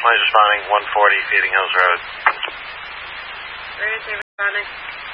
Somebody's responding, 140 Feeding Hills Road. Where is he responding?